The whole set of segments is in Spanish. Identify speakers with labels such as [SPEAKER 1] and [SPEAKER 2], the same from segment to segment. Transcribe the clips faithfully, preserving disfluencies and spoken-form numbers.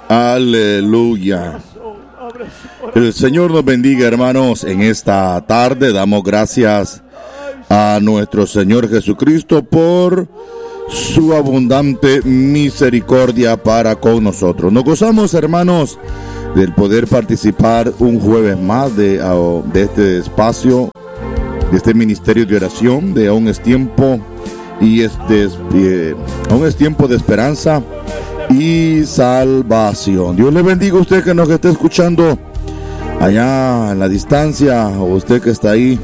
[SPEAKER 1] Aleluya. El Señor nos bendiga, hermanos. En esta tarde damos gracias a nuestro Señor Jesucristo por su abundante misericordia para con nosotros. Nos gozamos, hermanos, del poder participar un jueves más de, de este espacio, de este ministerio de oración, de Aún es tiempo y este eh, Aún es tiempo de esperanza y salvación. Dios le bendiga a usted que nos esté escuchando allá en la distancia, o usted que está ahí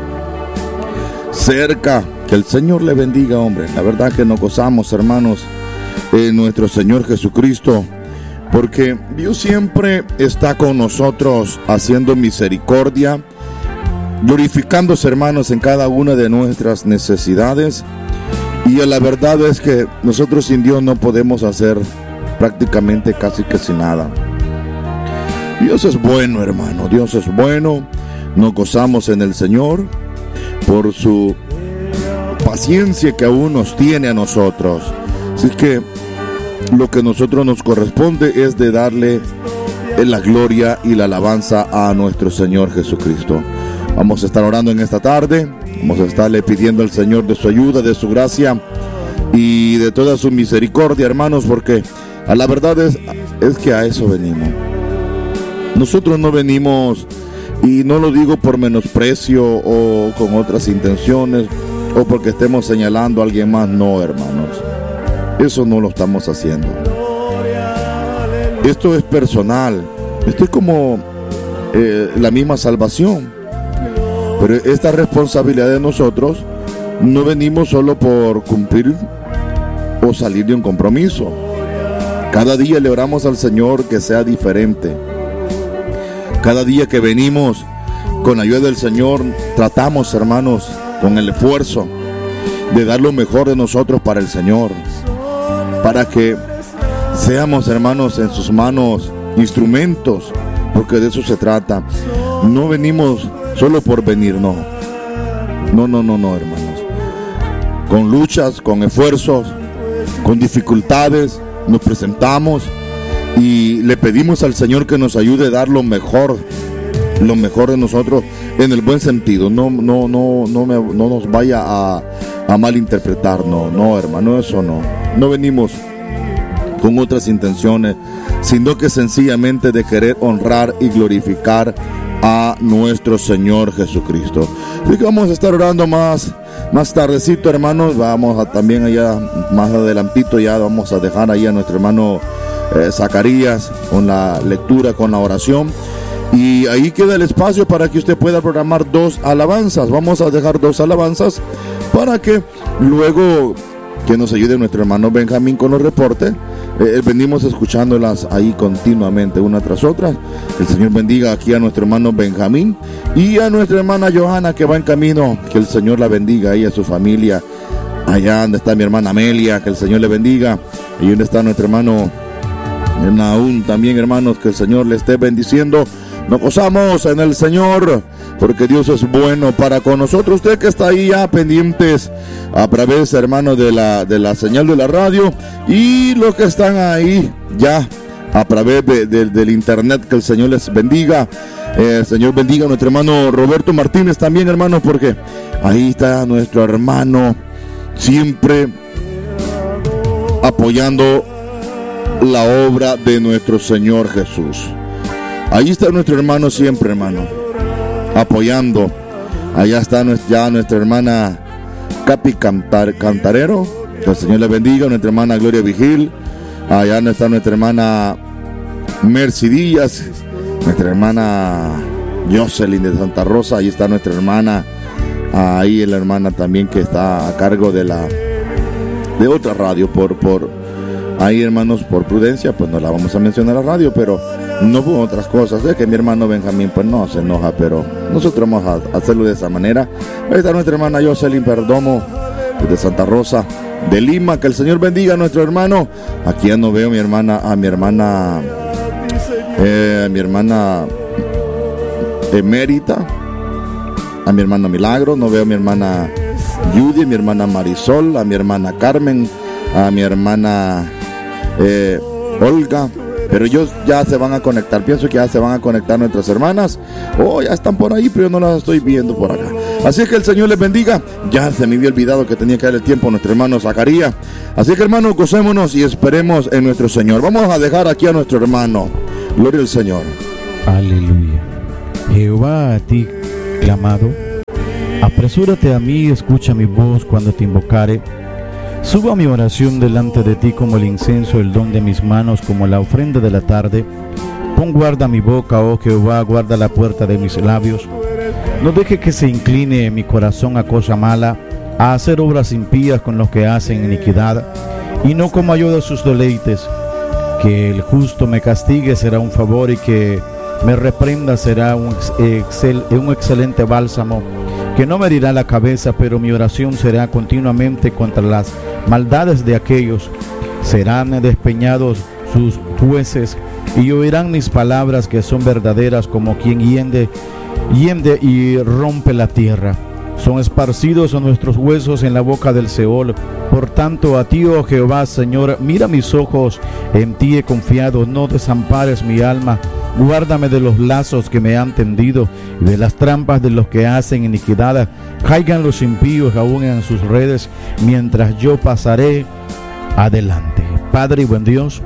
[SPEAKER 1] cerca. Que el Señor le bendiga, hombre. La verdad que nos gozamos, hermanos, en nuestro Señor Jesucristo, porque Dios siempre está con nosotros haciendo misericordia, glorificándose, hermanos, en cada una de nuestras necesidades. Y la verdad es que nosotros sin Dios no podemos hacer prácticamente casi que sin nada. Dios es bueno, hermano, Dios es bueno. Nos gozamos en el Señor por su paciencia que aún nos tiene a nosotros. Así que lo que a nosotros nos corresponde es de darle la gloria y la alabanza a nuestro Señor Jesucristo. Vamos a estar orando en esta tarde. Vamos a estarle pidiendo al Señor de su ayuda, de su gracia y de toda su misericordia, hermanos, porque a la verdad es, es que a eso venimos. Nosotros no venimos, y no lo digo por menosprecio o con otras intenciones o porque estemos señalando a alguien más, no, hermanos. Eso no lo estamos haciendo. Esto es personal. Esto es como eh, la misma salvación. Pero esta responsabilidad de nosotros no venimos solo por cumplir o salir de un compromiso. Cada día le oramos al Señor que sea diferente. Cada día que venimos con la ayuda del Señor, tratamos, hermanos, con el esfuerzo de dar lo mejor de nosotros para el Señor, para que seamos, hermanos, en sus manos instrumentos, porque de eso se trata. No venimos solo por venir, no. No, no, no, no, hermanos. Con luchas, con esfuerzos, con dificultades, nos presentamos y le pedimos al Señor que nos ayude a dar lo mejor, lo mejor de nosotros en el buen sentido. No, no, no, no, me, no nos vaya a, a malinterpretar, no, no, hermano, eso no. No venimos con otras intenciones, sino que sencillamente de querer honrar y glorificar a nuestro Señor Jesucristo. Así que vamos a estar orando más, más tardecito, hermanos. Vamos a también allá, más adelantito, ya vamos a dejar ahí a nuestro hermano eh, Zacarías con la lectura, con la oración. Y ahí queda el espacio para que usted pueda programar dos alabanzas. Vamos a dejar dos alabanzas para que luego que nos ayude nuestro hermano Benjamín con los reportes. Eh, venimos escuchándolas ahí continuamente, una tras otra. El Señor bendiga aquí a nuestro hermano Benjamín y a nuestra hermana Johanna que va en camino. Que el Señor la bendiga ahí a su familia. Allá donde está mi hermana Amelia, que el Señor le bendiga. Y donde está nuestro hermano Naún también, hermanos, que el Señor le esté bendiciendo. Nos gozamos en el Señor, porque Dios es bueno para con nosotros. Usted que está ahí ya pendientes a través, hermano, de la, de la señal de la radio, y los que están ahí ya a través de, de, del internet, que el Señor les bendiga. Eh, el Señor bendiga a nuestro hermano Roberto Martínez también, hermanos, porque ahí está nuestro hermano siempre apoyando la obra de nuestro Señor Jesús. Ahí está nuestro hermano siempre, hermano, apoyando. Allá está ya nuestra hermana Capi Cantar, Cantarero, que el Señor le bendiga. Nuestra hermana Gloria Vigil. Allá está nuestra hermana Mercy Díaz, nuestra hermana Jocelyn de Santa Rosa. Ahí está nuestra hermana, ahí la hermana también que está a cargo de la de otra radio por por ahí, hermanos, por prudencia, pues no la vamos a mencionar a la radio, pero no por otras cosas. Es que mi hermano Benjamín pues no se enoja, pero nosotros vamos a hacerlo de esa manera. Ahí está nuestra hermana Jocelyn Perdomo de Santa Rosa de Lima. Que el Señor bendiga a nuestro hermano. Aquí ya no veo a mi hermana, a mi hermana, eh, a mi hermana Emérita, a mi hermana Milagro. No veo a mi hermana Judy, a mi hermana Marisol, a mi hermana Carmen, a mi hermana eh, Olga, pero ellos ya se van a conectar. Pienso que ya se van a conectar nuestras hermanas. Oh, ya están por ahí, pero yo no las estoy viendo por acá. Así que el Señor les bendiga. Ya se me había olvidado que tenía que darle tiempo a nuestro hermano Zacarías. Así que, hermanos, gocémonos y esperemos en nuestro Señor. Vamos a dejar aquí a nuestro hermano. Gloria al Señor.
[SPEAKER 2] Aleluya. Jehová, a ti clamado, apresúrate a mí, escucha mi voz cuando te invocare. Suba mi oración delante de ti como el incenso, el don de mis manos como la ofrenda de la tarde. Pon guarda mi boca, oh Jehová, guarda la puerta de mis labios. No deje que se incline mi corazón a cosa mala, a hacer obras impías con los que hacen iniquidad, y no coma yo de sus deleites. Que el justo me castigue será un favor, y que me reprenda será un, excel, un excelente bálsamo, que no me herirá la cabeza, pero mi oración será continuamente contra las maldades de aquellos. Serán despeñados sus jueces, y oirán mis palabras, que son verdaderas, como quien hiende, hiende y rompe la tierra. Son esparcidos nuestros huesos en la boca del Seol. Por tanto, a ti, oh Jehová, Señor, mira mis ojos, en ti he confiado, no desampares mi alma. Guárdame de los lazos que me han tendido, y de las trampas de los que hacen iniquidad. Caigan los impíos aún en sus redes, mientras yo pasaré adelante. Padre y buen Dios,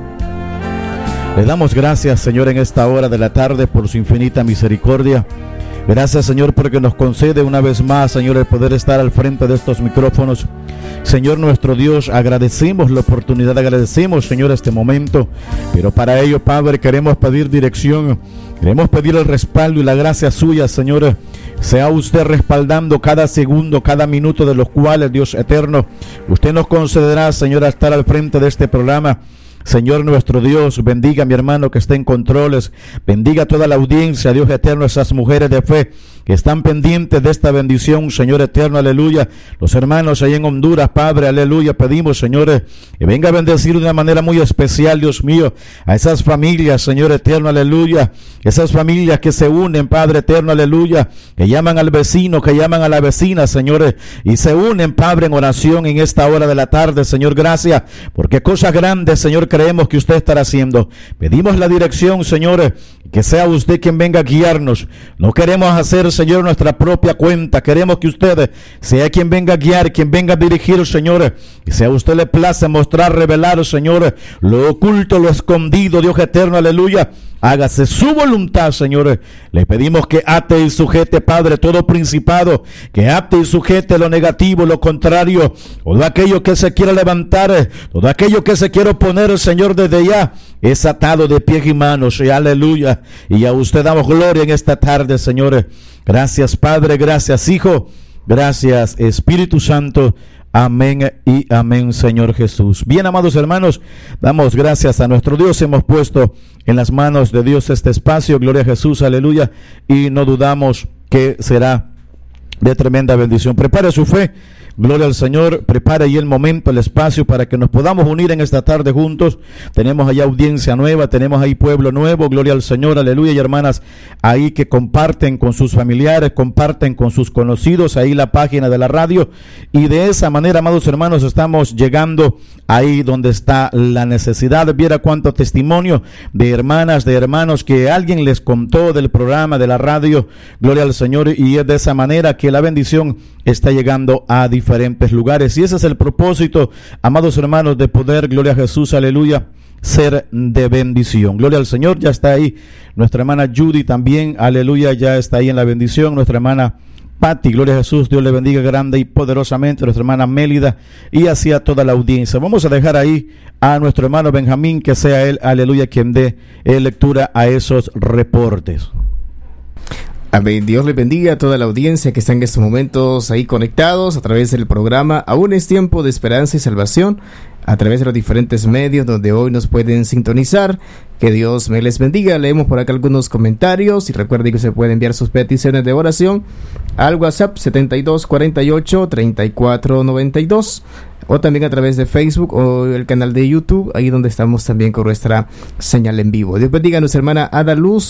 [SPEAKER 2] le damos gracias, Señor, en esta hora de la tarde por su infinita misericordia. Gracias, Señor, porque nos concede una vez más, Señor, el poder estar al frente de estos micrófonos. Señor nuestro Dios, agradecemos la oportunidad, agradecemos, Señor, este momento, pero para ello, Padre, queremos pedir dirección, queremos pedir el respaldo y la gracia suya, Señor. Sea usted respaldando cada segundo, cada minuto de los cuales, Dios eterno, usted nos concederá, Señor, a estar al frente de este programa. Señor nuestro Dios, bendiga a mi hermano que está en controles, bendiga a toda la audiencia, Dios eterno, esas mujeres de fe que están pendientes de esta bendición, Señor eterno, aleluya. Los hermanos ahí en Honduras, Padre, aleluya, pedimos, Señor, que venga a bendecir de una manera muy especial, Dios mío, a esas familias, Señor eterno, aleluya, esas familias que se unen, Padre eterno, aleluya, que llaman al vecino, que llaman a la vecina, Señor, y se unen, Padre, en oración en esta hora de la tarde, Señor, gracias, porque cosas grandes, Señor, creemos que usted estará haciendo. Pedimos la dirección, Señor, que sea usted quien venga a guiarnos. No queremos hacer, Señor, nuestra propia cuenta. Queremos que usted sea quien venga a guiar, quien venga a dirigir, Señor. Que sea usted le place mostrar, revelar, Señor, lo oculto, lo escondido, Dios eterno, aleluya. Hágase su voluntad, Señor. Le pedimos que ate y sujete, Padre, todo principado, que ate y sujete lo negativo, lo contrario, todo aquello que se quiera levantar, todo aquello que se quiera oponer, Señor, desde ya, es atado de pies y manos, y aleluya. Y a usted damos gloria en esta tarde, Señor. Gracias, Padre, gracias, Hijo, gracias, Espíritu Santo. Amén y amén, Señor Jesús. Bien, amados hermanos, damos gracias a nuestro Dios. Hemos puesto en las manos de Dios este espacio, gloria a Jesús, aleluya, y no dudamos que será de tremenda bendición. Prepare su fe, gloria al Señor, prepare ahí el momento, el espacio para que nos podamos unir en esta tarde juntos. Tenemos allá audiencia nueva, tenemos ahí pueblo nuevo, gloria al Señor, aleluya, y hermanas ahí que comparten con sus familiares, comparten con sus conocidos, ahí la página de la radio, y de esa manera, amados hermanos, estamos llegando ahí donde está la necesidad. Viera cuánto testimonio de hermanas, de hermanos que alguien les contó del programa, de la radio, gloria al Señor, y es de esa manera que la bendición está llegando a diferentes lugares, y ese es el propósito, amados hermanos, de poder, gloria a Jesús, aleluya, ser de bendición. Gloria al Señor. Ya está ahí nuestra hermana Judy también, aleluya, ya está ahí en la bendición. Nuestra hermana Patti, gloria a Jesús, Dios le bendiga grande y poderosamente. Nuestra hermana Mélida, y así a toda la audiencia. Vamos a dejar ahí a nuestro hermano Benjamín, que sea él, aleluya, quien dé eh, lectura a esos reportes.
[SPEAKER 3] Amén. Dios le bendiga a toda la audiencia que está en estos momentos ahí conectados a través del programa Aún es tiempo de esperanza y salvación, a través de los diferentes medios donde hoy nos pueden sintonizar. Que Dios me les bendiga. Leemos por acá algunos comentarios y recuerden que se pueden enviar sus peticiones de oración al WhatsApp setenta y dos cuarenta y ocho treinta y cuatro noventa y dos, o también a través de Facebook o el canal de YouTube, ahí donde estamos también con nuestra señal en vivo. Dios bendiga a nuestra hermana Ada Luz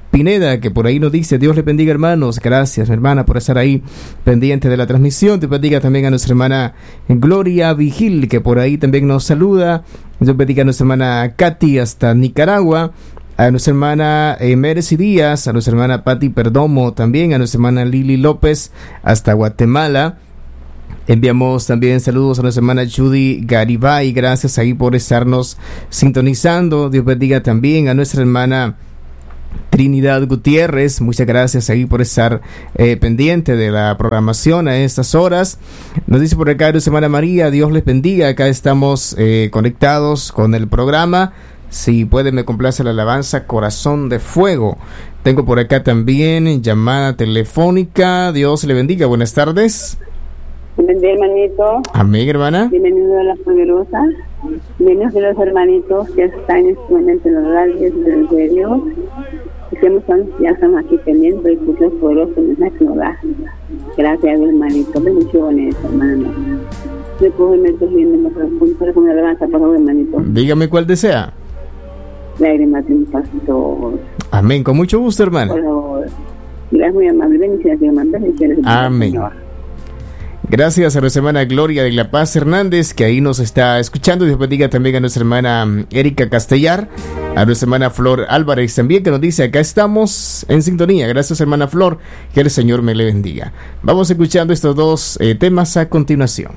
[SPEAKER 3] Pineda, que por ahí nos dice: Dios le bendiga, hermanos. Gracias, hermana, por estar ahí pendiente de la transmisión. Dios bendiga también a nuestra hermana Gloria Vigil, que por ahí también nos saluda. Dios bendiga a nuestra hermana Katy hasta Nicaragua, a nuestra hermana eh, Mercy Díaz, a nuestra hermana Patti Perdomo también, a nuestra hermana Lili López hasta Guatemala. Enviamos también saludos a nuestra hermana Judy Garibay, gracias ahí por estarnos sintonizando. Dios bendiga también a nuestra hermana Trinidad Gutiérrez, muchas gracias ahí por estar eh, pendiente de la programación a estas horas. Nos dice por acá nuestra hermana María: Dios les bendiga, acá estamos eh, conectados con el programa. Si puede, me complace la alabanza Corazón de Fuego. Tengo por acá también llamada telefónica. Dios le bendiga, buenas tardes.
[SPEAKER 4] Bendiga, hermanito.
[SPEAKER 3] Amén, hermana.
[SPEAKER 4] Bienvenido a la poderosa. Bienvenidos a los hermanitos que están en este momento en los radios de Dios. Ya estamos aquí pendientes y pues el poderoso mensaje nos da. Gracias, hermanito. Bendiciones, hermano. Me puedo meter bien con una alabanza, por favor, hermanito.
[SPEAKER 3] Dígame cuál desea.
[SPEAKER 4] Lágrimas de un pastor.
[SPEAKER 3] Amén, con mucho gusto, hermana.
[SPEAKER 4] Por favor. Gracias, muy amable. Bendiciones, hermano. Bendiciones.
[SPEAKER 3] Amén. Señor. Gracias a nuestra hermana Gloria de la Paz Hernández, que ahí nos está escuchando. Dios bendiga también a nuestra hermana Erika Castellar, a nuestra hermana Flor Álvarez también, que nos dice: acá estamos en sintonía. Gracias, hermana Flor, que el Señor me le bendiga. Vamos escuchando estos dos eh, temas a continuación.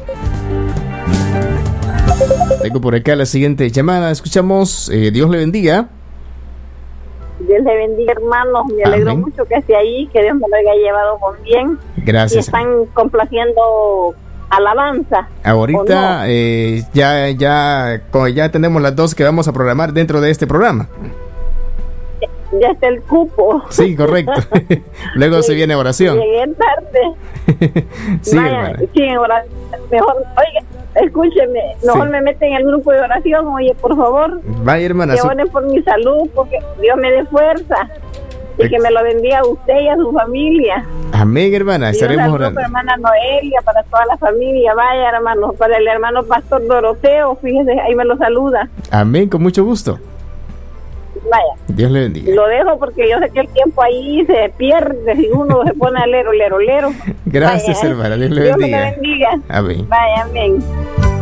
[SPEAKER 3] Tengo por acá la siguiente llamada. Escuchamos eh, Dios le bendiga.
[SPEAKER 4] Dios le bendiga, hermanos. Me alegro
[SPEAKER 3] Amén.
[SPEAKER 4] mucho que esté ahí, que Dios me lo haya llevado con bien.
[SPEAKER 3] Gracias.
[SPEAKER 4] Y están complaciendo alabanza.
[SPEAKER 3] Ahorita
[SPEAKER 4] no?
[SPEAKER 3] eh, ya, ya, ya tenemos las dos que vamos a programar dentro de este programa.
[SPEAKER 4] Ya está el cupo.
[SPEAKER 3] Sí, correcto. Luego
[SPEAKER 4] sí,
[SPEAKER 3] se viene oración.
[SPEAKER 4] Llegué tarde.
[SPEAKER 3] Sí,
[SPEAKER 4] Vaya,
[SPEAKER 3] hermana.
[SPEAKER 4] sí, oración. Mejor, oiga, escúcheme, mejor
[SPEAKER 3] Sí.
[SPEAKER 4] me meten en el grupo de oración, oye, por favor.
[SPEAKER 3] Vaya, hermana.
[SPEAKER 4] Que
[SPEAKER 3] Su...
[SPEAKER 4] oren por mi salud, porque Dios me dé fuerza. Y
[SPEAKER 3] Ex-
[SPEAKER 4] que me lo bendiga a usted y a su familia.
[SPEAKER 3] Amén, hermana. Estaremos
[SPEAKER 4] Dios
[SPEAKER 3] orando.
[SPEAKER 4] para hermana Noelia, para toda la familia, vaya, hermano, para el hermano Pastor Doroteo, fíjese, ahí me lo saluda.
[SPEAKER 3] Amén, con mucho gusto.
[SPEAKER 4] Vaya,
[SPEAKER 3] Dios le bendiga.
[SPEAKER 4] lo dejo porque yo sé que el tiempo ahí se pierde si uno se pone a lero, lero, lero.
[SPEAKER 3] Gracias,
[SPEAKER 4] Vaya,
[SPEAKER 3] hermana. Dios le
[SPEAKER 4] Dios me
[SPEAKER 3] bendiga.
[SPEAKER 4] le bendiga.
[SPEAKER 3] Amén.
[SPEAKER 4] Vaya, amén.